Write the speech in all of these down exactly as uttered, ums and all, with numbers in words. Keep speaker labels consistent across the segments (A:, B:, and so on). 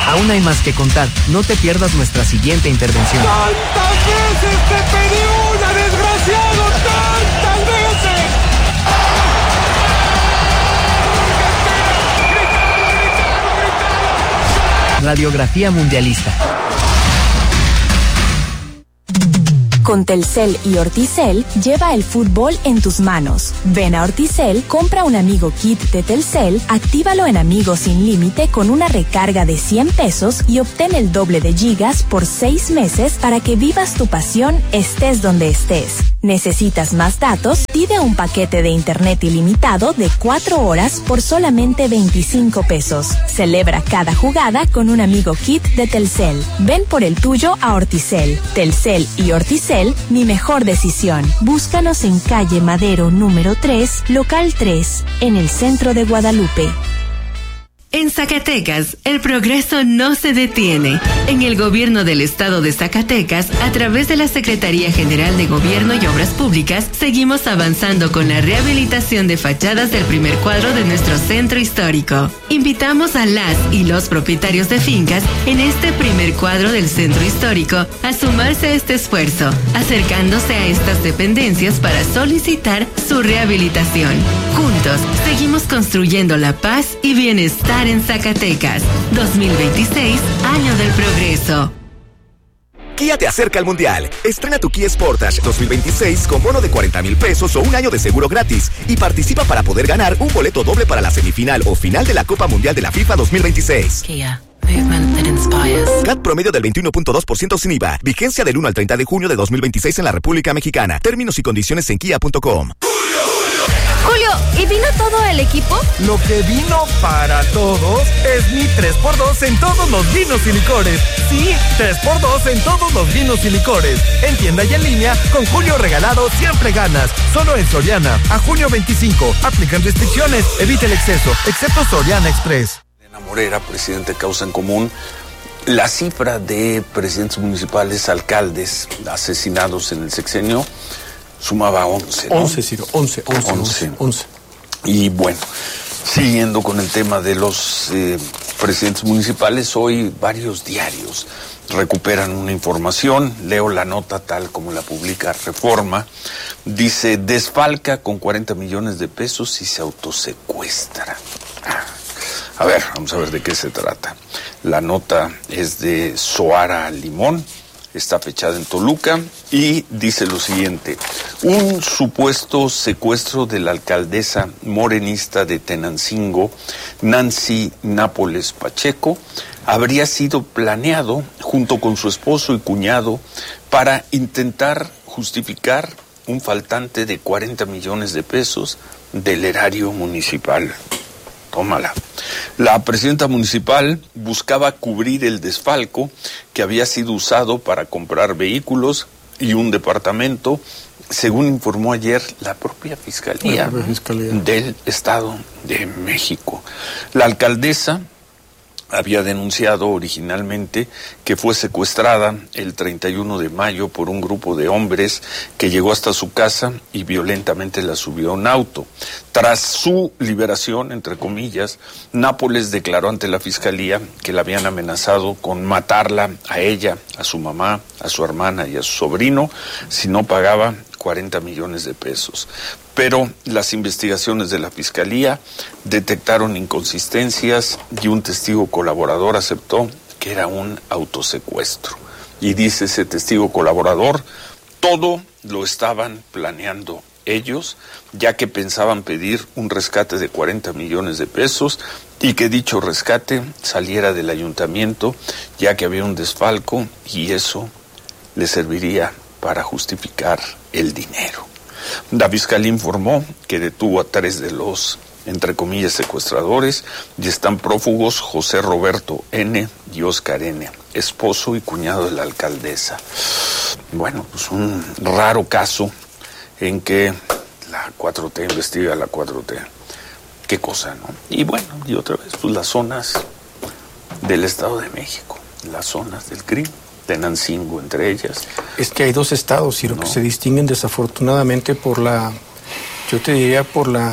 A: Aún hay más que contar. No te pierdas nuestra siguiente intervención.
B: ¡Tantas veces te pedí una, desgraciado! ¡Tantas veces!
A: Radiografía mundialista.
C: Con Telcel y Orticel, lleva el fútbol en tus manos. Ven a Orticel, compra un Amigo Kit de Telcel, actívalo en Amigos sin límite con una recarga de cien pesos y obtén el doble de gigas por seis meses para que vivas tu pasión estés donde estés. ¿Necesitas más datos? Pide un paquete de internet ilimitado de cuatro horas por solamente veinticinco pesos. Celebra cada jugada con un Amigo Kit de Telcel. Ven por el tuyo a Orticel. Telcel y Orticel, mi mejor decisión. Búscanos en calle Madero número tres, local tres, en el centro de Guadalupe.
D: En Zacatecas, el progreso no se detiene. En el gobierno del estado de Zacatecas, a través de la Secretaría General de Gobierno y Obras Públicas, seguimos avanzando con la rehabilitación de fachadas del primer cuadro de nuestro centro histórico. Invitamos a las y los propietarios de fincas en este primer cuadro del centro histórico a sumarse a este esfuerzo, acercándose a estas dependencias para solicitar su rehabilitación. Juntos, seguimos construyendo la paz y bienestar en Zacatecas. dos mil veintiséis, año del progreso.
E: Kia te acerca al Mundial. Estrena tu Kia Sportage dos mil veintiséis con bono de cuarenta mil pesos o un año de seguro gratis y participa para poder ganar un boleto doble para la semifinal o final de la Copa Mundial de la FIFA dos mil veintiséis.
D: Kia. Movement that inspires.
E: C A T promedio del veintiuno punto dos por ciento sin I V A. Vigencia del uno al treinta de junio de dos mil veintiséis en la República Mexicana. Términos y condiciones en kia punto com.
F: Julio, ¿y vino todo el equipo?
G: Lo que vino para todos es mi tres por dos en todos los vinos y licores. Sí, tres por dos en todos los vinos y licores. En tienda y en línea, con Julio regalado siempre ganas. Solo en Soriana. A junio veinticinco. Aplican restricciones. Evita el exceso, excepto Soriana Express.
H: Elena Morera, presidente de Causa en Común. La cifra de presidentes municipales, alcaldes asesinados en el sexenio sumaba once, ¿no?
I: once, Ciro, once, once, once, once.
H: Y bueno, siguiendo con el tema de los eh, presidentes municipales, hoy varios diarios recuperan una información. Leo la nota tal como la publica Reforma. Dice, desfalca con cuarenta millones de pesos y se autosecuestra. A ver, vamos a ver de qué se trata. La nota es de Soara Limón. Está fechada en Toluca y dice lo siguiente: un supuesto secuestro de la alcaldesa morenista de Tenancingo, Nancy Nápoles Pacheco, habría sido planeado junto con su esposo y cuñado para intentar justificar un faltante de cuarenta millones de pesos del erario municipal. Tómala. La presidenta municipal buscaba cubrir el desfalco que había sido usado para comprar vehículos y un departamento, según informó ayer la propia Fiscalía,
I: la propia Fiscalía
H: del Estado de México. La alcaldesa había denunciado originalmente que fue secuestrada el treinta y uno de mayo por un grupo de hombres que llegó hasta su casa y violentamente la subió a un auto. Tras su liberación, entre comillas, Nápoles declaró ante la Fiscalía que la habían amenazado con matarla a ella, a su mamá, a su hermana y a su sobrino si no pagaba cuarenta millones de pesos. Pero las investigaciones de la Fiscalía detectaron inconsistencias y un testigo colaborador aceptó que era un autosecuestro. Y dice ese testigo colaborador, todo lo estaban planeando ellos, ya que pensaban pedir un rescate de cuarenta millones de pesos y que dicho rescate saliera del ayuntamiento, ya que había un desfalco y eso le serviría para justificar el dinero. La Fiscalía informó que detuvo a tres de los, entre comillas, secuestradores y están prófugos José Roberto N. y Oscar N., esposo y cuñado de la alcaldesa. Bueno, pues un raro caso en que la cuatro T investiga a la cuatro T. Qué cosa, ¿no? Y bueno, y otra vez, pues las zonas del Estado de México, las zonas del crimen. Tenancingo entre ellas.
I: Es que hay dos estados, Ciro,
H: no.
I: que se distinguen desafortunadamente por la, yo te diría por la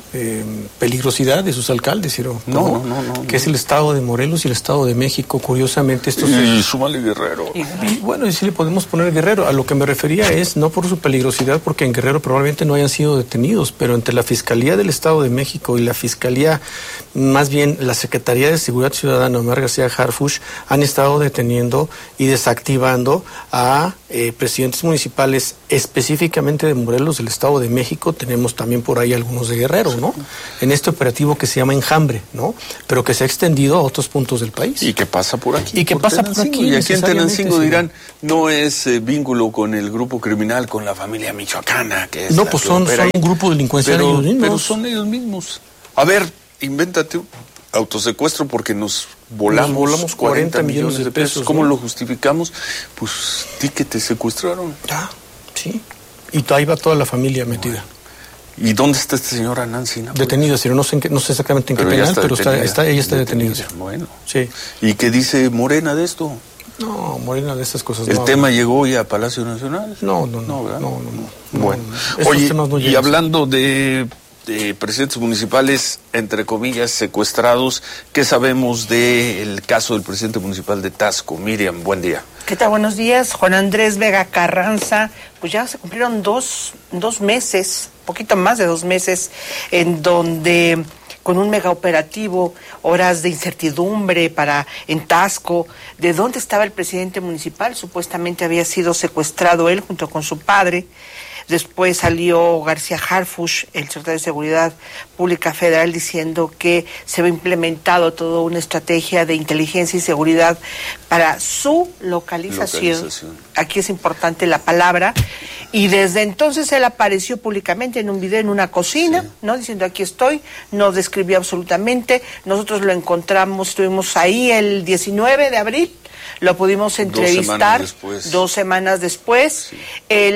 I: eh, peligrosidad de sus alcaldes, Ciro.
H: No, no, no, no.
I: Que no. Es el estado de Morelos y el estado de México, curiosamente. Estos
H: y súmale Guerrero.
I: Y, y bueno, y sí le podemos poner Guerrero. A lo que me refería es no por su peligrosidad, porque en Guerrero probablemente no hayan sido detenidos, pero entre la Fiscalía del Estado de México y la Fiscalía, más bien la Secretaría de Seguridad Ciudadana, Omar García Harfuch, han estado deteniendo y desactivando a eh, presidentes municipales, específicamente de Morelos, del Estado de México. Tenemos también por ahí algunos de Guerrero, ¿no? En este operativo que se llama Enjambre, ¿no? Pero que se ha extendido a otros puntos del país.
H: Y que pasa por aquí.
I: Y que pasa por aquí.
H: Y aquí en Tenancingo dirán, no es eh, vínculo con el grupo criminal, con la familia michoacana, que es
I: No, pues son, son un grupo delincuencial
H: pero,
I: ellos mismos.
H: Pero son ellos mismos. A ver, invéntate un autosecuestro porque nos volamos,
I: nos volamos cuarenta millones de pesos.
H: ¿Cómo
I: ¿no?
H: lo justificamos? Pues ti que te secuestraron.
I: Ah, sí. Y ahí va toda la familia metida.
H: Bueno. ¿Y dónde está esta señora Nancy? ¿No?
I: Detenida, pero no sé, en qué, no sé exactamente en
H: pero
I: qué penal,
H: está
I: pero está, está, ella está detenida.
H: detenida. Bueno.
I: Sí.
H: ¿Y qué dice Morena de esto?
I: No, Morena de estas cosas
H: ¿El
I: no
H: tema
I: habla.
H: llegó ya a Palacio Nacional?
I: No, no, no.
H: No,
I: no, no, no, no
H: Bueno,
I: no, no.
H: Oye,
I: no
H: y hablando de, de presidentes municipales, entre comillas, secuestrados, ¿qué sabemos del caso del presidente municipal de Taxco? Miriam, buen día.
J: ¿Qué tal? Buenos días. Juan Andrés Vega Carranza, pues ya se cumplieron dos, dos meses, poquito más de dos meses, en donde con un mega operativo, horas de incertidumbre para en Taxco, de dónde estaba el presidente municipal, supuestamente había sido secuestrado él junto con su padre. Después salió García Harfuch, el secretario de Seguridad Pública Federal, diciendo que se había implementado toda una estrategia de inteligencia y seguridad para su localización. localización. Aquí es importante la palabra. Y desde entonces él apareció públicamente en un video en una cocina, sí. ¿no? Diciendo aquí estoy, no describió absolutamente. Nosotros lo encontramos, estuvimos ahí el diecinueve de abril. Lo pudimos entrevistar
H: dos semanas después.
J: Dos semanas después. Sí.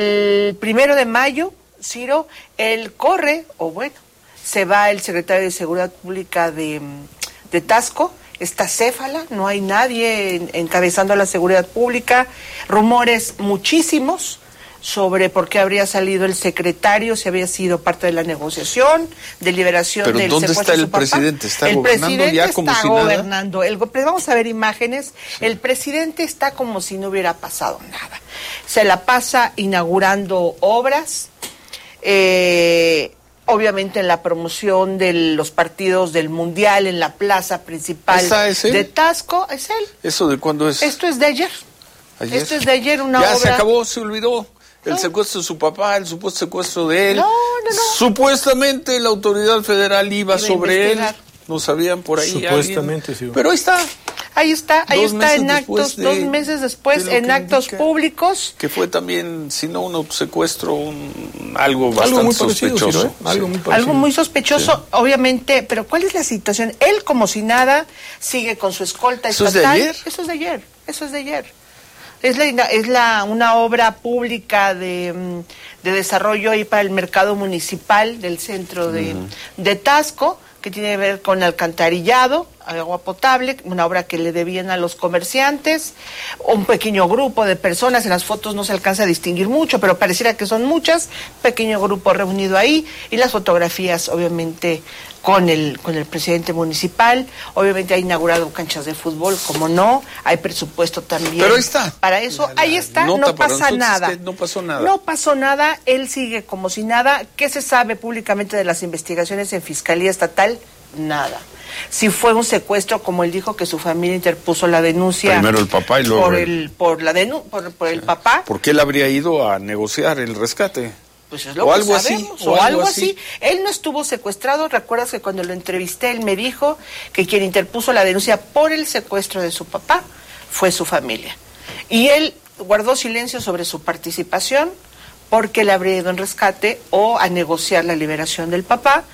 J: El primero de mayo, Ciro, él corre, o bueno, se va el secretario de Seguridad Pública de, de Taxco, está céfala, no hay nadie en, encabezando la seguridad pública, rumores muchísimos sobre por qué habría salido el secretario, si había sido parte de la negociación, de liberación
H: Pero
J: del
H: ¿dónde
J: secuestro
H: está
J: de
H: el
J: su papá.
H: presidente? ¿Está
J: el
H: gobernando
J: presidente
H: ya como
J: está
H: si nada?
J: gobernando. El, vamos a ver imágenes. Sí. El presidente está como si no hubiera pasado nada. Se la pasa inaugurando obras, eh, obviamente en la promoción de los partidos del Mundial, en la plaza principal de Taxco. ¿Es él?
H: ¿Eso de cuándo es?
J: Esto es de ayer.
H: ¿Ayer?
J: Esto es de ayer, una
H: ya
J: obra.
H: Ya se acabó, se olvidó. El
J: no.
H: secuestro de su papá, el supuesto secuestro de él.
J: No, no, no.
H: Supuestamente la autoridad federal iba, iba sobre él. No sabían por ahí.
I: Supuestamente,
H: alguien.
I: sí.
H: Pero ahí está.
J: Ahí está, ahí
H: dos
J: está en actos,
H: de,
J: dos meses después, en actos
H: indica,
J: públicos.
H: Que fue también, si no un autosecuestro, un, algo bastante
I: algo muy sospechoso.
H: Parecido,
I: ¿eh? Algo,
H: sí.
I: muy
J: algo muy sospechoso, sí. Obviamente, pero ¿cuál es la situación? Él, como si nada, sigue con su escolta
H: ¿Eso
J: estatal.
H: es de ayer?
J: Eso es de ayer, eso es de ayer. Es la, es la una obra pública de, de desarrollo ahí para el mercado municipal del centro de, uh-huh. de Taxco, que tiene que ver con alcantarillado, agua potable, una obra que le debían a los comerciantes, un pequeño grupo de personas, en las fotos no se alcanza a distinguir mucho, pero pareciera que son muchas, pequeño grupo reunido ahí, y las fotografías obviamente con el con el presidente municipal, obviamente ha inaugurado canchas de fútbol, como no, hay presupuesto también.
H: Pero ahí está.
J: Para eso, la, la ahí está, no pasa nada.
H: No pasó nada.
J: No pasó nada, él sigue como si nada. ¿Qué se sabe públicamente de las investigaciones en Fiscalía Estatal? Nada. Si fue un secuestro, como él dijo que su familia interpuso la denuncia.
H: Primero el papá y luego
J: por
H: el,
J: el por la denu por, por sí. el papá.
H: ¿Por qué él habría ido a negociar el rescate?
J: Pues es lo
H: o
J: que
H: algo
J: sabemos,
H: así,
J: o,
H: o
J: algo así. así. Él no estuvo secuestrado. Recuerdas que cuando lo entrevisté, él me dijo que quien interpuso la denuncia por el secuestro de su papá fue su familia. Y él guardó silencio sobre su participación porque le habría ido en rescate o a negociar la liberación del papá,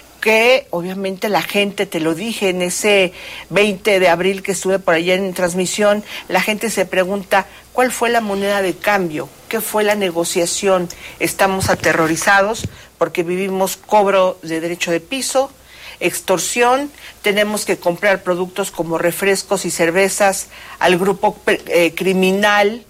J: que obviamente la gente, te lo dije en ese veinte de abril que estuve por allá en transmisión, la gente se pregunta cuál fue la moneda de cambio, qué fue la negociación. Estamos aterrorizados porque vivimos cobro de derecho de piso, extorsión, tenemos que comprar productos como refrescos y cervezas al grupo eh, criminal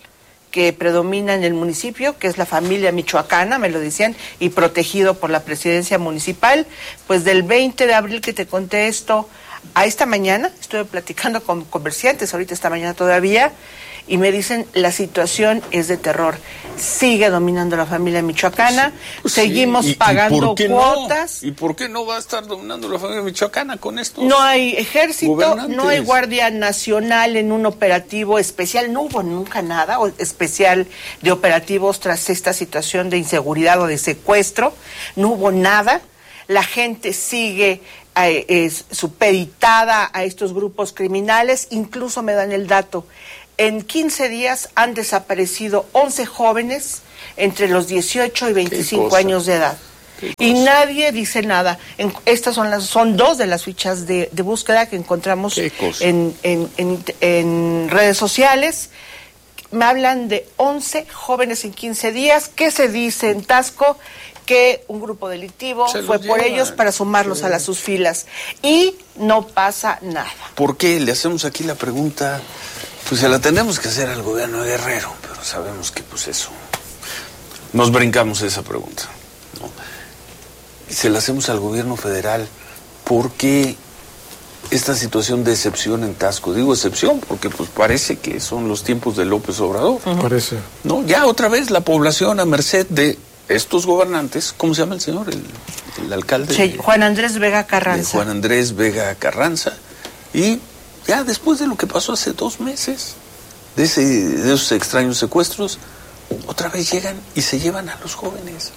J: que predomina en el municipio, que es la familia michoacana, me lo decían, y protegido por la presidencia municipal. Pues del veinte de abril que te conté esto, a esta mañana, estuve platicando con comerciantes, ahorita esta mañana todavía, y me dicen, la situación es de terror. Sigue dominando la familia michoacana,
H: pues
J: seguimos
H: sí. ¿Y,
J: pagando
H: y
J: cuotas.
H: No? ¿Y por qué no va a estar dominando la familia michoacana con esto?
J: No hay ejército, no hay Guardia Nacional en un operativo especial, no hubo nunca nada especial de operativos tras esta situación de inseguridad o de secuestro, no hubo nada. La gente sigue eh, es, supeditada a estos grupos criminales, incluso me dan el dato. En quince días han desaparecido once jóvenes entre los dieciocho y veinticinco años de edad. Y nadie dice nada. En, estas son las son dos de las fichas de, de búsqueda que encontramos en, en, en, en redes sociales. Me hablan de once jóvenes en quince días. ¿Qué se dice en Taxco? Que un grupo delictivo fue por llevan. ellos para sumarlos sí. a las sus filas. Y no pasa nada.
H: ¿Por qué? Le hacemos aquí la pregunta... Pues se la tenemos que hacer al gobierno de Guerrero, pero sabemos que pues eso, nos brincamos esa pregunta, ¿no? Y se la hacemos al gobierno federal, ¿por qué esta situación de excepción en Taxco? Digo excepción porque pues parece que son los tiempos de López Obrador.
I: Uh-huh. Parece.
H: No, ya otra vez la población a merced de estos gobernantes, ¿cómo se llama el señor? El, el alcalde.
J: Sí, Juan Andrés Vega Carranza.
H: Juan Andrés Vega Carranza, y... Ya después de lo que pasó hace dos meses, de, ese, de esos extraños secuestros, otra vez llegan y se llevan a los jóvenes.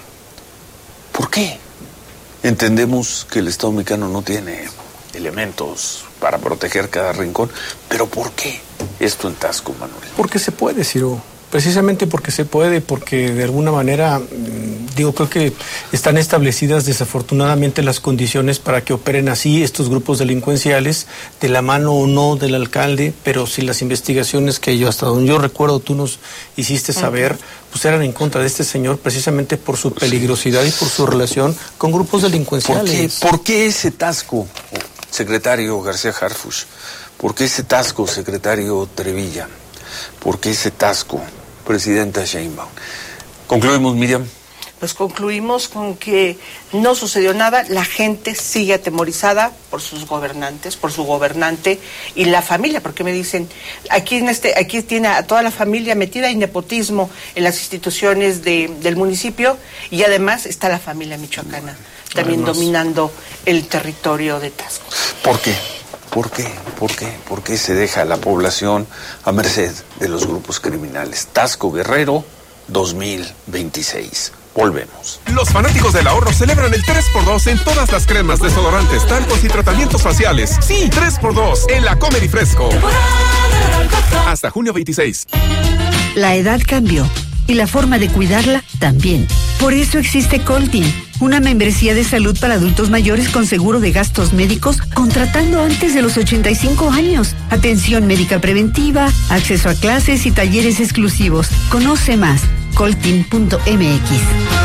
H: ¿Por qué? Entendemos que el Estado mexicano no tiene elementos para proteger cada rincón, pero ¿por qué esto en Taxco, Manuel?
I: Porque se puede, Ciro. Precisamente porque se puede, porque de alguna manera, digo, creo que están establecidas desafortunadamente las condiciones para que operen así estos grupos delincuenciales, de la mano o no del alcalde, pero si las investigaciones que yo, hasta donde yo recuerdo, tú nos hiciste saber, pues eran en contra de este señor precisamente por su peligrosidad y por su relación con grupos delincuenciales.
H: ¿Por qué, ¿Por qué ese Taxco, secretario García Harfuch? ¿Por qué ese Taxco, secretario Trevilla? ¿Por qué ese Taxco, presidenta Sheinbaum? ¿Concluimos, Miriam?
J: Pues concluimos con que no sucedió nada, la gente sigue atemorizada por sus gobernantes, por su gobernante y la familia, porque me dicen, aquí en este, aquí tiene a toda la familia metida en nepotismo en las instituciones de, del municipio, y además está la familia michoacana también además dominando el territorio de Taxco.
H: ¿Por qué? ¿Por qué? ¿Por qué? ¿Por qué se deja a la población a merced de los grupos criminales? Taxco Guerrero dos mil veintiséis. Volvemos.
K: Los fanáticos del ahorro celebran el tres por dos en todas las cremas, desodorantes, talcos y tratamientos faciales. Sí, tres por dos en la Comer y Fresco. Hasta junio veintiséis.
L: La edad cambió y la forma de cuidarla también. Por eso existe Coltin, una membresía de salud para adultos mayores con seguro de gastos médicos, contratando antes de los ochenta y cinco años. Atención médica preventiva, acceso a clases y talleres exclusivos. Conoce más, coltin punto m x.